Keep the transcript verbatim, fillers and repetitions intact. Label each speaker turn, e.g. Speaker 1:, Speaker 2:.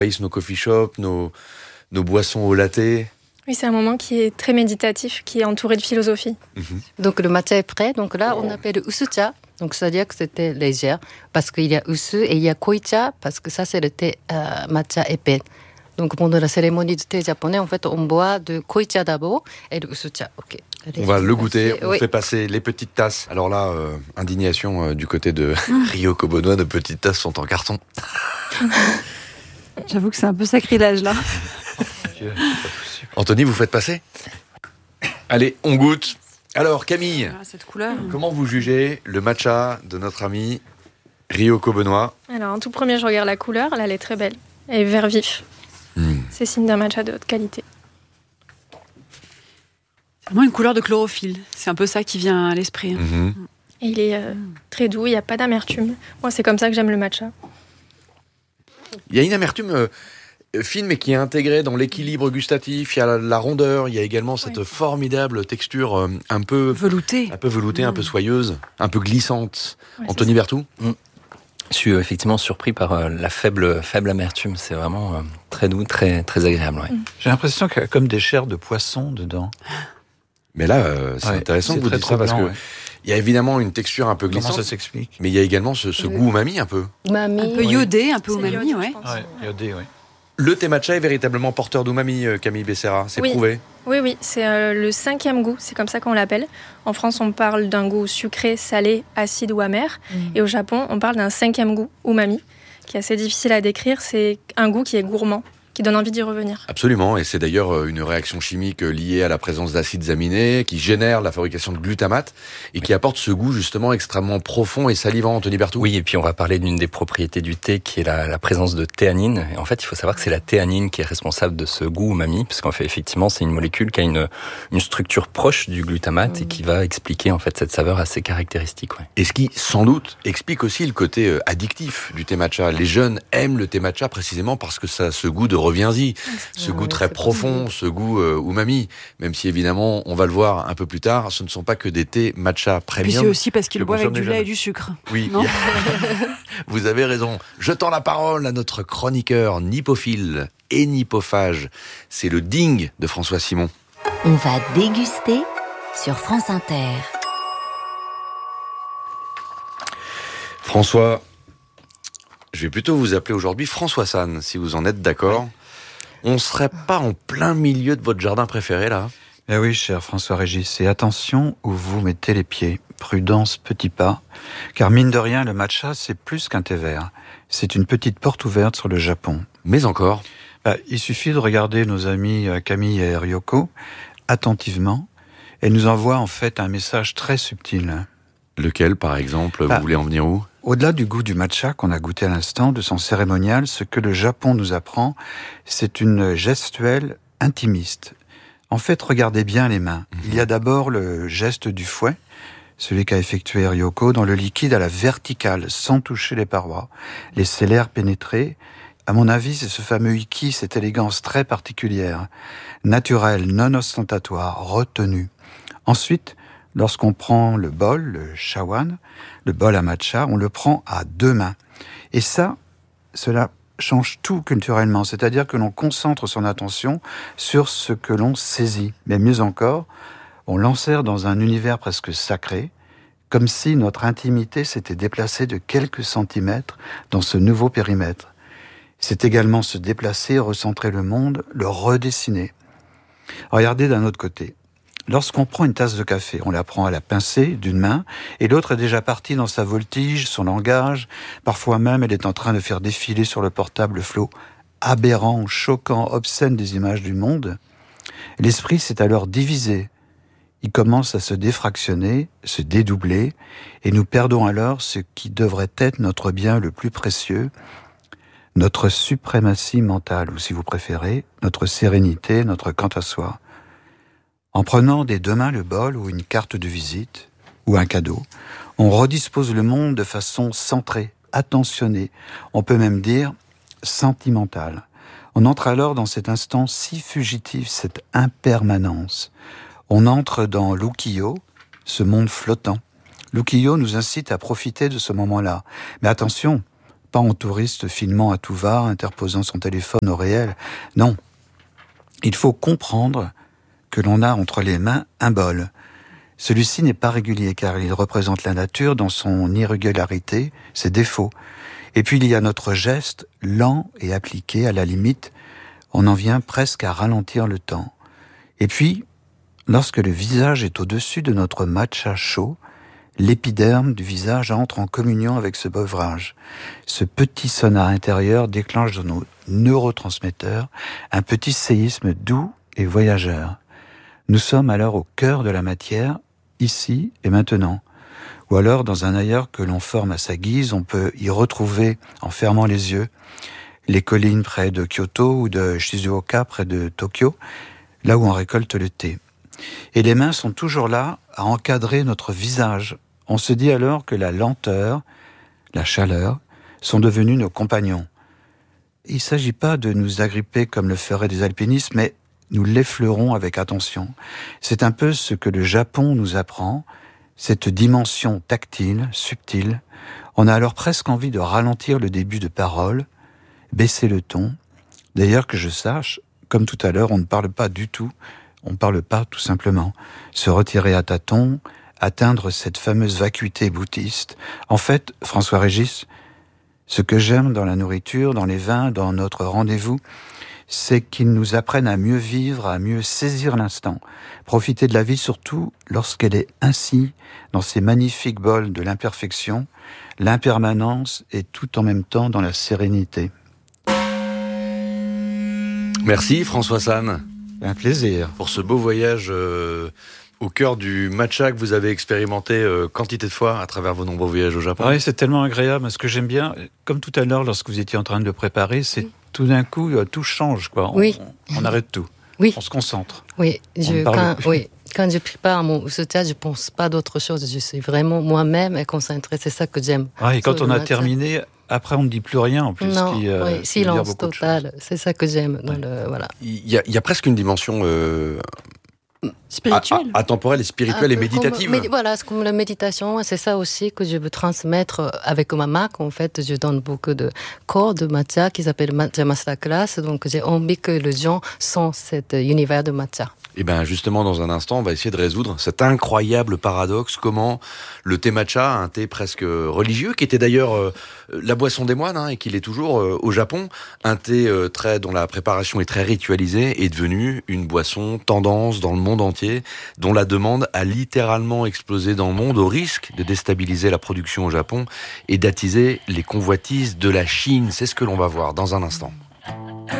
Speaker 1: nos coffee shops, nos, nos boissons au latte.
Speaker 2: Oui, c'est un moment qui est très méditatif, qui est entouré de philosophie.
Speaker 3: Mmh. Donc le matcha est prêt. Donc là, on appelle usucha. Donc c'est-à-dire que c'était léger. Parce qu'il y a usu et il y a koicha. Parce que ça, c'est le thé euh, matcha épais. Donc pendant la cérémonie du thé japonais, en fait, on boit de koicha d'abord et de usucha. Ok.
Speaker 1: On va le goûter, on
Speaker 3: oui.
Speaker 1: fait passer les petites tasses. Alors là, euh, indignation euh, du côté de Ryoko Benoît, de petites tasses sont en carton.
Speaker 4: J'avoue que c'est un peu sacrilège là.
Speaker 1: Anthony, vous faites passer ? Allez, on goûte. Alors Camille,
Speaker 4: Ah, cette couleur.
Speaker 1: comment vous jugez le matcha de notre ami Ryoko Benoît ?
Speaker 2: Alors, en tout premier, je regarde la couleur. Là, elle est très belle. Elle est vert vif.
Speaker 1: mmh.
Speaker 2: C'est signe d'un matcha de haute qualité.
Speaker 4: C'est vraiment une couleur de chlorophylle. C'est un peu ça qui vient à l'esprit.
Speaker 1: mmh.
Speaker 2: Et il est euh, très doux, il n'y a pas d'amertume. Moi, c'est comme ça que j'aime le matcha.
Speaker 1: Il y a une amertume euh, fine, mais qui est intégrée dans l'équilibre gustatif. Il y a la, la rondeur, il y a également cette
Speaker 2: Oui.
Speaker 1: formidable texture euh, un peu
Speaker 4: Velouté.
Speaker 1: un peu veloutée,
Speaker 4: mmh.
Speaker 1: un peu soyeuse, un peu glissante.
Speaker 2: Ouais,
Speaker 1: Anthony Berthoud ?
Speaker 5: Je suis euh, effectivement surpris par euh, la faible, faible amertume. C'est vraiment euh, très doux, très, très agréable. Ouais.
Speaker 2: Mm.
Speaker 6: J'ai l'impression qu'il y a comme des chairs de poisson dedans.
Speaker 1: Mais là, euh, c'est
Speaker 6: Ouais,
Speaker 1: intéressant
Speaker 6: c'est
Speaker 1: que vous
Speaker 6: très
Speaker 1: dites ça parce que
Speaker 6: troublant, ouais.
Speaker 1: il y a évidemment une texture un peu
Speaker 6: Comment
Speaker 1: glissante,
Speaker 6: ça s'explique ?
Speaker 1: mais il y a également ce, ce
Speaker 3: Oui.
Speaker 1: goût umami un peu.
Speaker 3: Umami.
Speaker 4: Un peu
Speaker 3: Oui.
Speaker 4: iodé, un peu
Speaker 2: C'est
Speaker 4: umami,
Speaker 2: iodé,
Speaker 4: ouais.
Speaker 2: je pense.
Speaker 6: Ouais, iodé, oui.
Speaker 1: Le thé matcha est véritablement porteur d'umami, euh, Camille Becerra, c'est
Speaker 2: Oui.
Speaker 1: prouvé.
Speaker 2: Oui, oui, c'est euh, le cinquième goût, c'est comme ça qu'on l'appelle. En France, on parle d'un goût sucré, salé, acide ou amer.
Speaker 3: Mmh.
Speaker 2: Et au Japon, on parle d'un cinquième goût, umami, qui est assez difficile à décrire. C'est un goût qui est gourmand, qui donne envie d'y revenir.
Speaker 1: Absolument, et c'est d'ailleurs euh, une réaction chimique euh, liée à la présence d'acides aminés qui génère la fabrication de glutamate et qui apporte ce goût justement extrêmement profond et salivant, Anthony Berthoud.
Speaker 5: Oui, et puis on va parler d'une des propriétés du thé qui est la, la présence de théanine. Et en fait, il faut savoir que c'est la théanine qui est responsable de ce goût umami, parce qu'en fait, effectivement, c'est une molécule qui a une, une structure proche du glutamate mmh. et qui va expliquer en fait cette saveur assez caractéristique. Ouais.
Speaker 1: Et ce qui, sans doute, explique aussi le côté euh, addictif du thé matcha. Les jeunes aiment le thé matcha précisément parce que ça a ce goût de reviens-y, ce
Speaker 3: Ouais,
Speaker 1: goût très profond, ce goût euh, umami. Même si évidemment, on va le voir un peu plus tard, ce ne sont pas que des thés matcha
Speaker 4: Puis
Speaker 1: premium.
Speaker 4: c'est aussi parce qu'ils
Speaker 1: que
Speaker 4: boivent avec
Speaker 1: consomment
Speaker 4: du
Speaker 1: les
Speaker 4: lait et
Speaker 1: jeunes.
Speaker 4: du sucre.
Speaker 1: Oui,
Speaker 4: Non.
Speaker 1: vous avez raison. Jetant la parole à notre chroniqueur nipophile et nipophage, c'est le ding de François Simon.
Speaker 7: On va déguster sur France Inter.
Speaker 1: François, je vais plutôt vous appeler aujourd'hui François San, si vous en êtes d'accord. On serait pas en plein milieu de votre jardin préféré, là ?
Speaker 6: Eh oui, cher François-Régis, et attention où vous mettez les pieds. Prudence, petit pas. Car mine de rien, le matcha, c'est plus qu'un thé vert. C'est une petite porte ouverte sur le Japon.
Speaker 1: Mais encore.
Speaker 6: Bah, il suffit de regarder nos amis Camille et Ryoko attentivement. Elles nous envoient en fait un message très subtil.
Speaker 1: Lequel, par exemple,
Speaker 6: bah,
Speaker 1: vous voulez en venir où ?
Speaker 6: Au-delà du goût du matcha qu'on a goûté à l'instant, de son cérémonial, ce que le Japon nous apprend, c'est une gestuelle intimiste. En fait, regardez bien les mains. Mmh. Il y a d'abord le geste du fouet, celui qu'a effectué Ryoko, dans le liquide à la verticale, sans toucher les parois. Laissez l'air pénétrer. À mon avis, c'est ce fameux iki, cette élégance très particulière, naturelle, non ostentatoire, retenue. Ensuite, lorsqu'on prend le bol, le shawan, le bol à matcha, on le prend à deux mains. Et ça, cela change tout culturellement, c'est-à-dire que l'on concentre son attention sur ce que l'on saisit. Mais mieux encore, on l'enserre dans un univers presque sacré, comme si notre intimité s'était déplacée de quelques centimètres dans ce nouveau périmètre. C'est également se déplacer, recentrer le monde, le redessiner. Regardez d'un autre côté. Lorsqu'on prend une tasse de café, on la prend à la pincée d'une main et l'autre est déjà partie dans sa voltige, son langage. Parfois même, elle est en train de faire défiler sur le portable le flot aberrant, choquant, obscène des images du monde. L'esprit s'est alors divisé. Il commence à se défractionner, se dédoubler et nous perdons alors ce qui devrait être notre bien le plus précieux, notre suprématie mentale, ou si vous préférez, notre sérénité, notre quant à soi. En prenant des deux mains le bol ou une carte de visite ou un cadeau, on redispose le monde de façon centrée, attentionnée, on peut même dire sentimentale. On entre alors dans cet instant si fugitif, cette impermanence. On entre dans l'ukiyo, ce monde flottant. L'ukiyo nous incite à profiter de ce moment-là. Mais attention, pas en touriste filmant à tout va, interposant son téléphone au réel. Non. Il faut comprendre que l'on a entre les mains un bol. Celui-ci n'est pas régulier car il représente la nature dans son irrégularité, ses défauts. Et puis il y a notre geste lent et appliqué, à la limite, on en vient presque à ralentir le temps. Et puis, lorsque le visage est au-dessus de notre matcha chaud, l'épiderme du visage entre en communion avec ce beuvrage. Ce petit sonar intérieur déclenche dans nos neurotransmetteurs un petit séisme doux et voyageur. Nous sommes alors au cœur de la matière, ici et maintenant. Ou alors, dans un ailleurs que l'on forme à sa guise, on peut y retrouver, en fermant les yeux, les collines près de Kyoto ou de Shizuoka près de Tokyo, là où on récolte le thé. Et les mains sont toujours là à encadrer notre visage. On se dit alors que la lenteur, la chaleur, sont devenus nos compagnons. Il ne s'agit pas de nous agripper comme le feraient des alpinistes, mais nous l'effleurons avec attention. C'est un peu ce que le Japon nous apprend, cette dimension tactile, subtile. On a alors presque envie de ralentir le début de parole, baisser le ton. D'ailleurs, que je sache, comme tout à l'heure, on ne parle pas du tout, on ne parle pas tout simplement. Se retirer à tâtons, atteindre cette fameuse vacuité bouddhiste. En fait, François-Régis, ce que j'aime dans la nourriture, dans les vins, dans notre rendez-vous, c'est qu'ils nous apprennent à mieux vivre, à mieux saisir l'instant. Profiter de la vie surtout lorsqu'elle est ainsi, dans ces magnifiques bols de l'imperfection, l'impermanence et tout en même temps dans la sérénité.
Speaker 1: Merci François San.
Speaker 6: Un plaisir.
Speaker 1: Pour ce beau voyage euh, au cœur du matcha que vous avez expérimenté euh, quantité de fois à travers vos nombreux voyages au Japon.
Speaker 6: Oui, c'est tellement agréable. Ce que j'aime bien, comme tout à l'heure lorsque vous étiez en train de le préparer, c'est oui. Tout d'un coup, tout change, quoi. On,
Speaker 3: oui.
Speaker 6: on, on arrête tout.
Speaker 3: Oui.
Speaker 6: On se concentre.
Speaker 3: Oui, je, quand, oui. Quand je prépare mon usucha, je ne pense pas d'autre chose. Je suis vraiment moi-même et concentrée. C'est ça que j'aime.
Speaker 6: Ah, et quand on a matcha. terminé, après, on ne dit plus rien, en plus.
Speaker 3: Non,
Speaker 6: qui, euh,
Speaker 3: oui, silence total. C'est ça que j'aime. Dans le, voilà.
Speaker 1: Il y, a, il y a presque une dimension... Euh...
Speaker 4: spirituelle,
Speaker 1: intemporelle et spirituelle ah, et méditative.
Speaker 3: Comme, voilà, c'est comme la méditation, c'est ça aussi que je veux transmettre avec ma marque. En fait, je donne beaucoup de cours de matcha qui s'appelle Matcha Masterclass. Donc, j'ai envie que les gens sentent cet univers de matcha.
Speaker 1: Et bien justement, dans un instant, on va essayer de résoudre cet incroyable paradoxe. Comment le thé matcha, un thé presque religieux, qui était d'ailleurs euh, la boisson des moines, hein, et qui l'est toujours euh, au Japon, un thé euh, très, dont la préparation est très ritualisée, est devenu une boisson tendance dans le monde entier, dont la demande a littéralement explosé dans le monde, au risque de déstabiliser la production au Japon et d'attiser les convoitises de la Chine. C'est ce que l'on va voir dans un instant.